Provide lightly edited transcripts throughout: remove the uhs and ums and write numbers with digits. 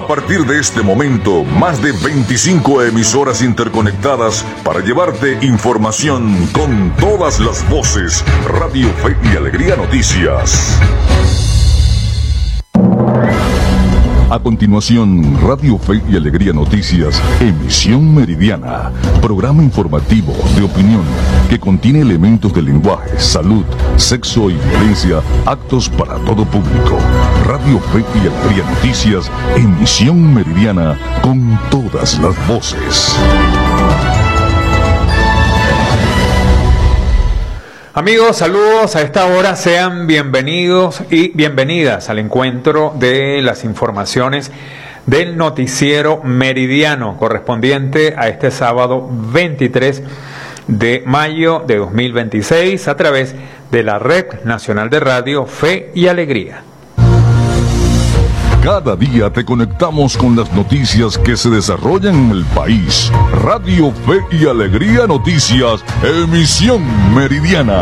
A partir de este momento, más de 25 emisoras interconectadas para llevarte información con todas las voces. Radio Fe y Alegría Noticias. A continuación, Radio Fe y Alegría Noticias, emisión meridiana, programa informativo de opinión que contiene elementos de lenguaje, salud, sexo y violencia, actos para todo público. Radio Fe y Alegría Noticias, emisión meridiana con todas las voces. Amigos, saludos a esta hora, sean bienvenidos y bienvenidas al encuentro de las informaciones del noticiero meridiano correspondiente a este sábado 23 de mayo de 2026 a través de la Red Nacional de Radio Fe y Alegría. Cada día te conectamos con las noticias que se desarrollan en el país. Radio Fe y Alegría Noticias, emisión meridiana.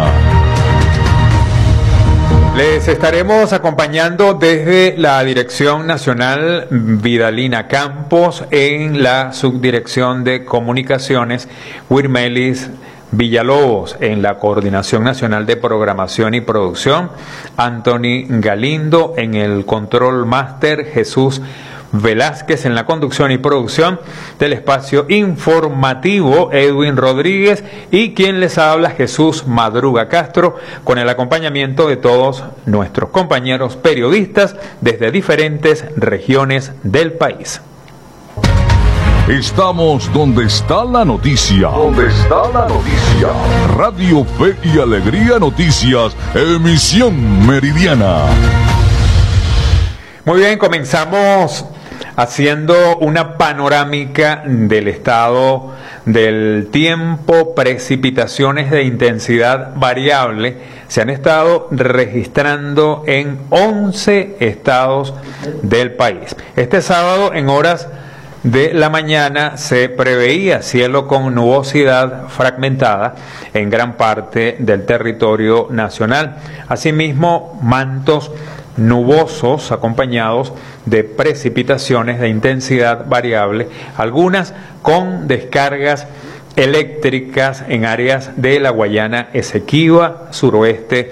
Les estaremos acompañando desde la Dirección Nacional Vidalina Campos en la Subdirección de Comunicaciones Wirmelis Villalobos, en la Coordinación Nacional de Programación y Producción, Anthony Galindo en el Control Máster, Jesús Velázquez en la conducción y producción del espacio informativo, Edwin Rodríguez, y quien les habla, Jesús Madruga Castro, con el acompañamiento de todos nuestros compañeros periodistas desde diferentes regiones del país. Estamos donde está la noticia. ¿Dónde está la noticia? Radio Fe y Alegría Noticias, emisión meridiana. Muy bien, comenzamos haciendo una panorámica del estado del tiempo. Precipitaciones de intensidad variable se han estado registrando en 11 estados del país. Este sábado, en horas de la mañana, se preveía cielo con nubosidad fragmentada en gran parte del territorio nacional. Asimismo, mantos nubosos acompañados de precipitaciones de intensidad variable, algunas con descargas eléctricas en áreas de la Guayana Esequiba, suroeste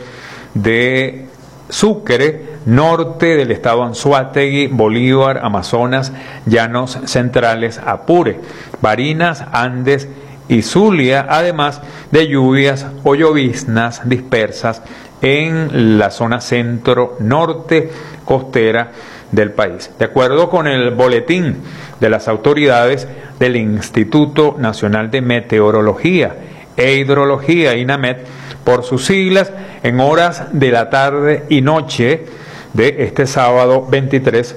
de Sucre, norte del estado Anzoátegui, Bolívar, Amazonas, Llanos Centrales, Apure, Barinas, Andes y Zulia, además de lluvias o lloviznas dispersas en la zona centro-norte costera del país. De acuerdo con el boletín de las autoridades del Instituto Nacional de Meteorología e Hidrología, INAMET, por sus siglas, en horas de la tarde y noche de este sábado 23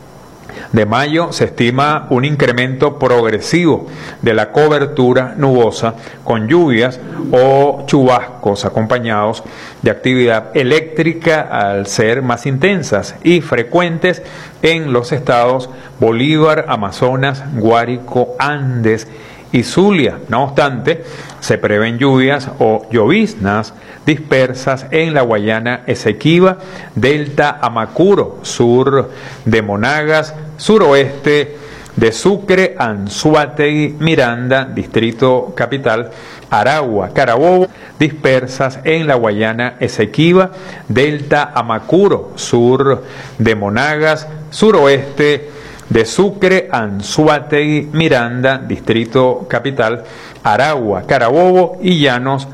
de mayo se estima un incremento progresivo de la cobertura nubosa con lluvias o chubascos acompañados de actividad eléctrica al ser más intensas y frecuentes en los estados Bolívar, Amazonas, Guárico, Andes y Zulia. No obstante, se prevén lluvias o lloviznas dispersas en la Guayana Esequiba, Delta Amacuro, sur de Monagas, suroeste de Sucre, Anzoátegui, Miranda, Distrito Capital, Aragua, Carabobo, dispersas en la Guayana Esequiba, Delta Amacuro, sur de Monagas, suroeste de Sucre, Anzoátegui, Miranda, Distrito Capital, Aragua, Carabobo y Llanos